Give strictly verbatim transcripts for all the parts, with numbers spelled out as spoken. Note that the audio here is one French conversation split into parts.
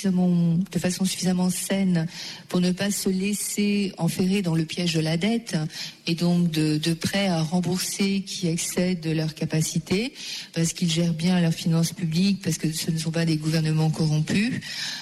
de façon suffisamment saine pour ne pas se laisser enferrer dans le piège de la dette et donc de, de prêts à rembourser qui excèdent leurs capacités parce qu'ils gèrent bien leurs finances publiques, parce que ce ne sont pas des gouvernements corrompus.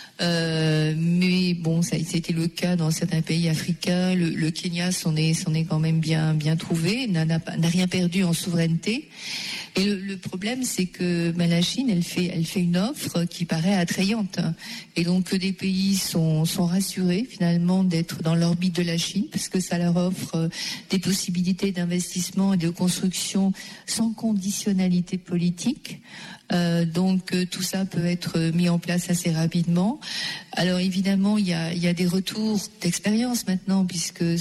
Euh, mais bon, ça a été le cas dans certains pays africains. Le, le Kenya s'en est, s'en est quand même bien, bien trouvé, n'a, n'a, n'a rien perdu en souveraineté. Et le, le problème, c'est que ben, la Chine, elle fait, elle fait une offre qui paraît attrayante. Et donc que des pays sont, sont rassurés finalement d'être dans l'orbite de la Chine, parce que ça leur offre des possibilités d'investissement et de construction sans conditionnalité politique. Euh, donc euh, tout ça peut être mis en place assez rapidement. Alors évidemment, il y a, il y a des retours d'expérience maintenant, puisque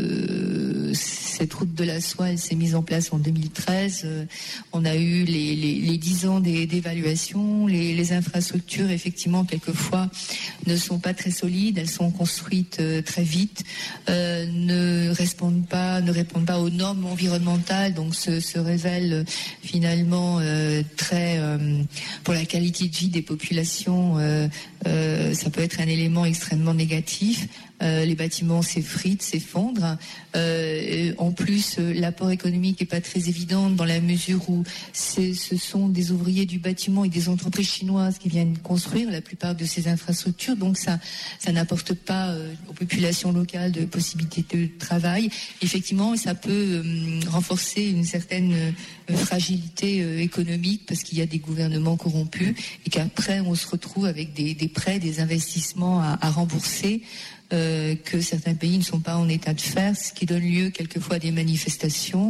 ce, cette route de la soie, elle s'est mise en place en deux mille treize. Euh, on a eu les, les, les dix ans des, d'évaluation. Les, les infrastructures, effectivement, quelquefois, ne sont pas très solides. Elles sont construites euh, très vite, euh, ne répondent pas, ne répondent pas aux normes environnementales, donc se, se révèlent euh, finalement euh, très euh, pour la qualité de vie des populations, euh, euh, ça peut être un élément extrêmement négatif. Euh, les bâtiments s'effritent, s'effondrent. Euh, en plus, euh, l'apport économique n'est pas très évident dans la mesure où c'est, ce sont des ouvriers du bâtiment et des entreprises chinoises qui viennent construire la plupart de ces infrastructures. Donc ça, ça n'apporte pas euh, aux populations locales de possibilités de travail. Effectivement, ça peut euh, renforcer une certaine euh, fragilité euh, économique parce qu'il y a des gouvernements corrompus et qu'après on se retrouve avec des, des prêts, des investissements à, à rembourser. Euh, que certains pays ne sont pas en état de faire, ce qui donne lieu quelquefois à des manifestations.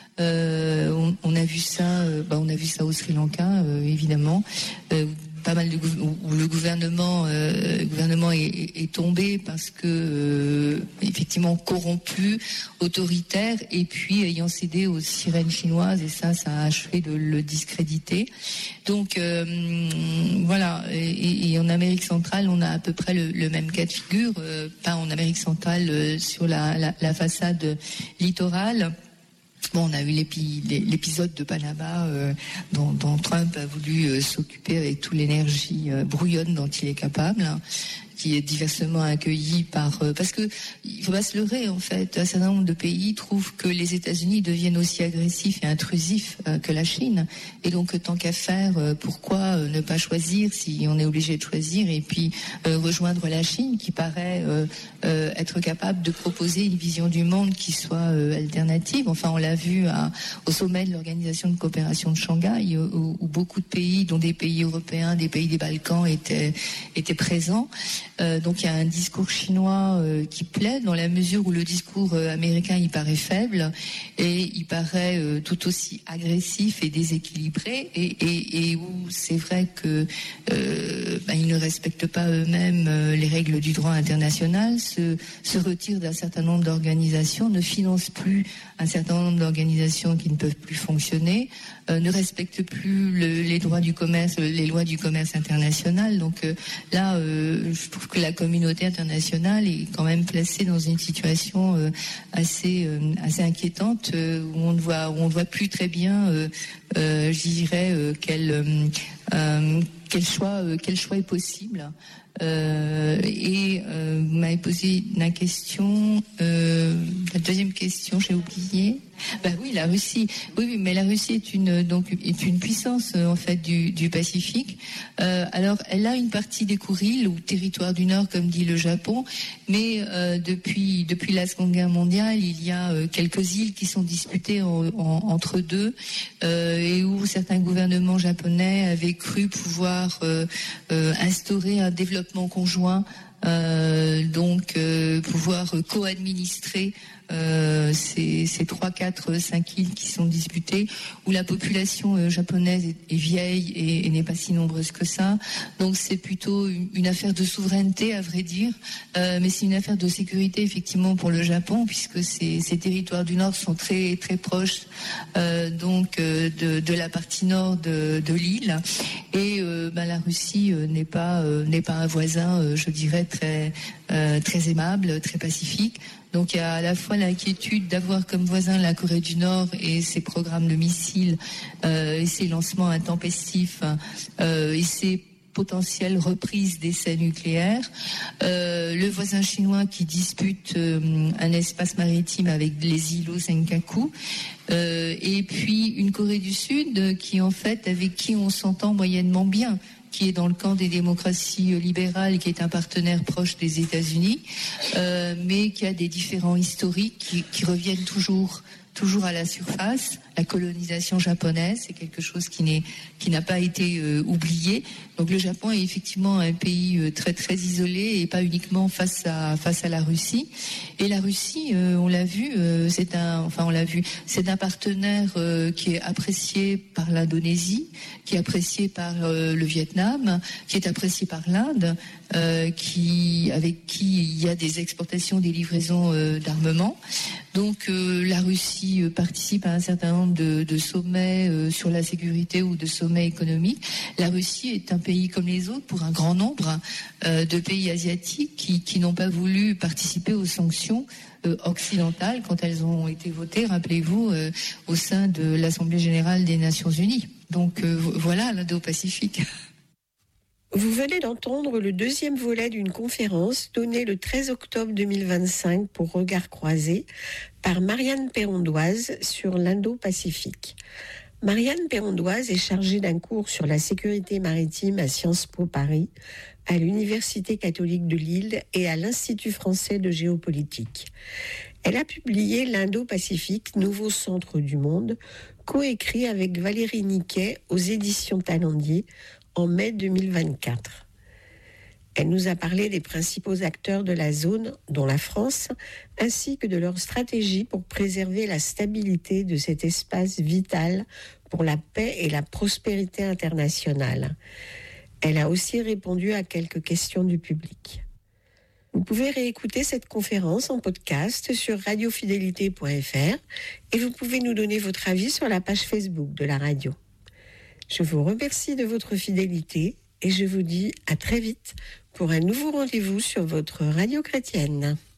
Euh, on, on a vu ça, euh, bah on a vu ça au Sri Lanka, euh, évidemment. Euh, pas mal de où le gouvernement, euh, le gouvernement est, est tombé parce que euh, effectivement corrompu, autoritaire, et puis ayant cédé aux sirènes chinoises, et ça, ça a achevé de le discréditer. Donc euh, voilà. Et, et en Amérique centrale, on a à peu près le, le même cas de figure. Euh, pas en Amérique centrale euh, sur la, la, la façade littorale. Bon, on a eu l'épi, l'épisode de Panama euh, dont, dont Trump a voulu euh, s'occuper avec toute l'énergie euh, brouillonne dont il est capable, hein, qui est diversement accueilli par... Euh, parce que il faut pas se leurrer, en fait. Un certain nombre de pays trouvent que les États-Unis deviennent aussi agressifs et intrusifs euh, que la Chine. Et donc, tant qu'à faire, euh, pourquoi euh, ne pas choisir si on est obligé de choisir et puis euh, rejoindre la Chine qui paraît euh, euh, être capable de proposer une vision du monde qui soit euh, alternative. Enfin, on l'a vu à, au sommet de l'Organisation de coopération de Shanghai, où, où beaucoup de pays, dont des pays européens, des pays des Balkans, étaient, étaient présents. Euh, donc il y a un discours chinois euh, qui plaît dans la mesure où le discours euh, américain il paraît faible et il paraît euh, tout aussi agressif et déséquilibré et, et, et où c'est vrai que euh, ben, ils ne respectent pas eux-mêmes euh, les règles du droit international, se, se retirent d'un certain nombre d'organisations, ne financent plus un certain nombre d'organisations qui ne peuvent plus fonctionner, euh, ne respectent plus le, les droits du commerce, les lois du commerce international. Donc euh, là, euh, je trouve que la communauté internationale est quand même placée dans une situation euh, assez euh, assez inquiétante euh, où on ne voit où on ne voit plus très bien, euh, euh, je dirais euh, quel euh, euh, quel choix euh, quel choix est possible. Euh, et euh, vous m'avez posé la question, euh, la deuxième question, j'ai oublié. Bah oui, la Russie. Oui, oui, mais la Russie est une donc est une puissance euh, en fait du, du Pacifique. Euh, alors, elle a une partie des Kuriles ou territoire du Nord, comme dit le Japon, mais euh, depuis depuis la Seconde Guerre mondiale, il y a euh, quelques îles qui sont disputées en, en, entre deux euh, et où certains gouvernements japonais avaient cru pouvoir euh, euh, instaurer un développement conjoint. Euh, donc euh, pouvoir co-administrer euh, ces, ces trois, quatre, cinq îles qui sont disputées, où la population euh, japonaise est, est vieille et, et n'est pas si nombreuse que ça. Donc c'est plutôt une, une affaire de souveraineté, à vrai dire, euh, mais c'est une affaire de sécurité effectivement pour le Japon, puisque ces, ces territoires du Nord sont très très proches euh, donc euh, de, de la partie nord de, de l'île, et euh, ben, la Russie euh, n'est pas euh, n'est pas un voisin, euh, je dirais très euh, très aimable, très pacifique. Donc il y a à la fois l'inquiétude d'avoir comme voisin la Corée du Nord et ses programmes de missiles euh, et ses lancements intempestifs euh, et ses potentielle reprise d'essais nucléaires, euh, le voisin chinois qui dispute euh, un espace maritime avec les îlots Senkaku, euh, et puis une Corée du Sud qui en fait avec qui on s'entend moyennement bien, qui est dans le camp des démocraties libérales, qui est un partenaire proche des États-Unis, euh, mais qui a des différends historiques qui, qui reviennent toujours, toujours à la surface. La colonisation japonaise, c'est quelque chose qui n'est, qui n'a pas été euh, oublié. Donc le Japon est effectivement un pays euh, très très isolé et pas uniquement face à face à la Russie. Et la Russie, euh, on l'a vu, euh, c'est un, enfin on l'a vu, c'est un partenaire euh, qui est apprécié par l'Indonésie, qui est apprécié par euh, le Vietnam, qui est apprécié par l'Inde, euh, qui avec qui il y a des exportations, des livraisons euh, d'armement. Donc euh, la Russie euh, participe à un certain nombre de, de sommets euh, sur la sécurité ou de sommets économiques. La Russie est un pays comme les autres pour un grand nombre euh, de pays asiatiques qui, qui n'ont pas voulu participer aux sanctions euh, occidentales quand elles ont été votées, rappelez-vous, euh, au sein de l'Assemblée générale des Nations Unies. Donc euh, voilà l'Indo-Pacifique. Vous venez d'entendre le deuxième volet d'une conférence donnée le treize octobre deux mille vingt-cinq pour Regards croisés par Marianne Perrondoise sur l'Indo-Pacifique. Marianne Perrondoise est chargée d'un cours sur la sécurité maritime à Sciences Po Paris, à l'Université catholique de Lille et à l'Institut français de géopolitique. Elle a publié l'Indo-Pacifique, nouveau centre du monde, coécrit avec Valérie Niquet aux éditions Talendier en mai deux mille vingt-quatre. Elle nous a parlé des principaux acteurs de la zone, dont la France, ainsi que de leur stratégie pour préserver la stabilité de cet espace vital pour la paix et la prospérité internationale. Elle a aussi répondu à quelques questions du public. Vous pouvez réécouter cette conférence en podcast sur radiofidélité point f r et vous pouvez nous donner votre avis sur la page Facebook de la radio. Je vous remercie de votre fidélité et je vous dis à très vite pour un nouveau rendez-vous sur votre radio chrétienne.